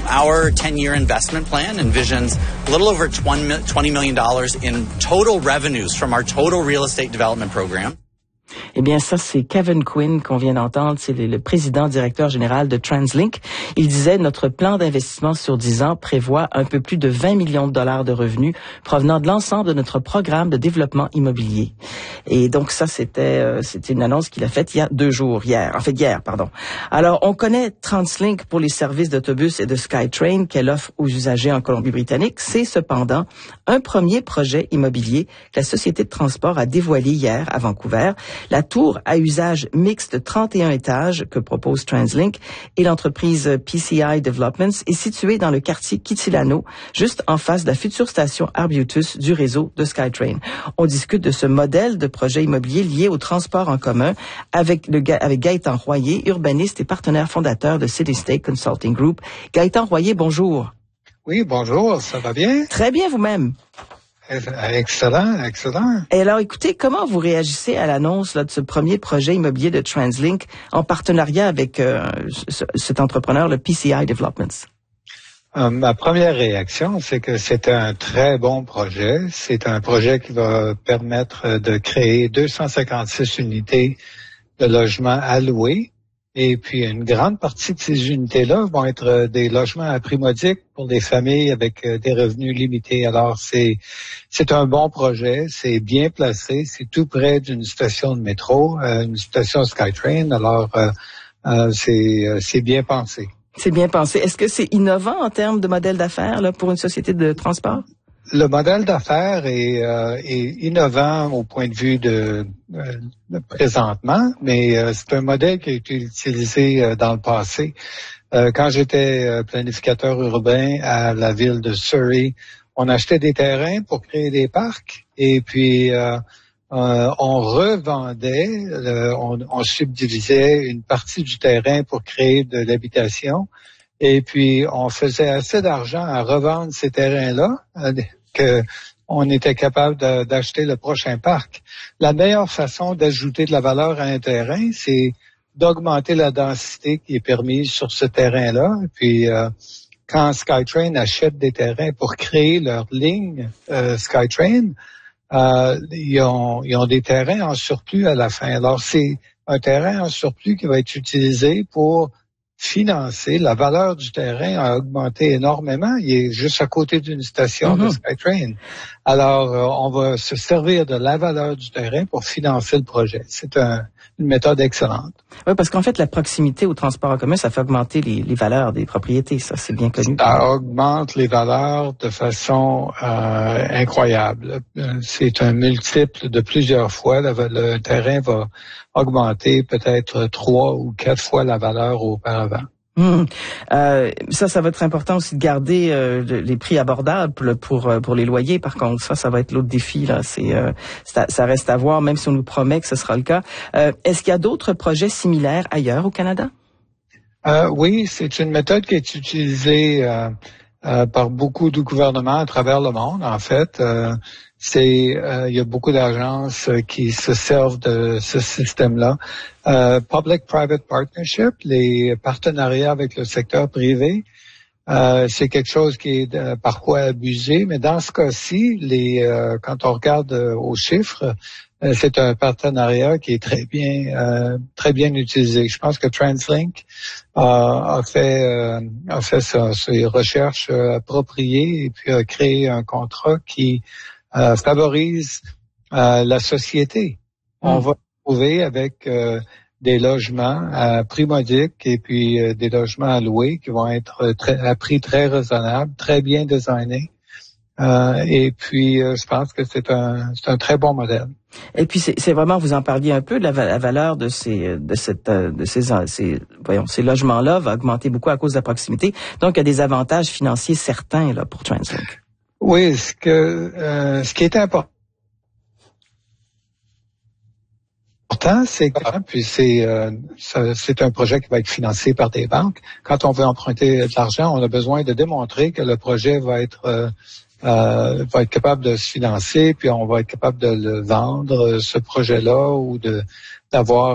Our 10-year investment plan envisions a little over $20 million in total revenues from our total real estate development program. Eh bien, ça, c'est Kevin Quinn qu'on vient d'entendre. C'est le président directeur général de TransLink. Il disait, notre plan d'investissement sur 10 ans prévoit un peu plus de 20 millions de dollars de revenus provenant de l'ensemble de notre programme de développement immobilier. Et donc, ça, c'était une annonce qu'il a faite hier. Alors, on connaît TransLink pour les services d'autobus et de SkyTrain qu'elle offre aux usagers en Colombie-Britannique. C'est cependant un premier projet immobilier que la société de transport a dévoilé hier à Vancouver. La tour à usage mixte 31 étages que propose TransLink et l'entreprise PCI Developments est située dans le quartier Kitilano, juste en face de la future station Arbutus du réseau de SkyTrain. On discute de ce modèle de projet immobilier lié au transport en commun avec Gaëtan Royer, urbaniste et partenaire fondateur de City State Consulting Group. Gaëtan Royer, bonjour. Oui, bonjour, ça va bien? Très bien, vous-même. Excellent, excellent. Et alors, écoutez, comment vous réagissez à l'annonce de ce premier projet immobilier de TransLink en partenariat avec cet entrepreneur, le PCI Developments? Ma première réaction, c'est que c'est un très bon projet. C'est un projet qui va permettre de créer 256 unités de logements à louer. Et puis, une grande partie de ces unités-là vont être des logements à prix modique pour des familles avec des revenus limités. Alors, c'est un bon projet, c'est bien placé, c'est tout près d'une station de métro, une station SkyTrain. Alors, c'est bien pensé. C'est bien pensé. Est-ce que c'est innovant en termes de modèle d'affaires là, pour une société de transport? Le modèle d'affaires est innovant au point de vue de présentement, mais c'est un modèle qui a été utilisé dans le passé. Quand j'étais planificateur urbain à la ville de Surrey, on achetait des terrains pour créer des parcs et puis on revendait, on subdivisait une partie du terrain pour créer de l'habitation. Et puis, on faisait assez d'argent à revendre ces terrains-là qu'on était capable d'acheter le prochain parc. La meilleure façon d'ajouter de la valeur à un terrain, c'est d'augmenter la densité qui est permise sur ce terrain-là. Et puis, quand SkyTrain achète des terrains pour créer leur ligne SkyTrain, ils ont des terrains en surplus à la fin. Alors, c'est un terrain en surplus qui va être utilisé pour financer. La valeur du terrain a augmenté énormément. Il est juste à côté d'une station de SkyTrain. Alors, on va se servir de la valeur du terrain pour financer le projet. C'est une méthode excellente. Oui, parce qu'en fait, la proximité au transport en commun, ça fait augmenter les valeurs des propriétés. Ça, c'est bien connu. Ça augmente les valeurs de façon incroyable. C'est un multiple de plusieurs fois. Le terrain va augmenter peut-être 3 ou 4 fois la valeur auparavant. Ça va être important aussi de garder les prix abordables pour les loyers. Par contre, ça va être l'autre défi là. Ça reste à voir, même si on nous promet que ce sera le cas. Est-ce qu'il y a d'autres projets similaires ailleurs au Canada? Oui, c'est une méthode qui est utilisée par beaucoup de gouvernements à travers le monde. En fait, il y a beaucoup d'agences qui se servent de ce système-là. Public-private partnership, les partenariats avec le secteur privé, c'est quelque chose qui est parfois abusé, mais dans ce cas-ci, quand on regarde aux chiffres, c'est un partenariat qui est très bien utilisé. Je pense que TransLink a fait ses recherches appropriées et puis a créé un contrat qui favorise la société. On va trouver avec des logements à prix modique et puis des logements à louer qui vont être à prix très raisonnable, très bien designés. Et puis, je pense que c'est un très bon modèle. Et puis, c'est vraiment, vous en parliez un peu, la valeur de ces logements-là va augmenter beaucoup à cause de la proximité. Donc, il y a des avantages financiers certains là pour TransLink. Oui, ce qui est important, c'est que puis c'est un projet qui va être financé par des banques. Quand on veut emprunter de l'argent, on a besoin de démontrer que le projet va être capable de se financer, puis on va être capable de le vendre, ce projet-là, ou d'avoir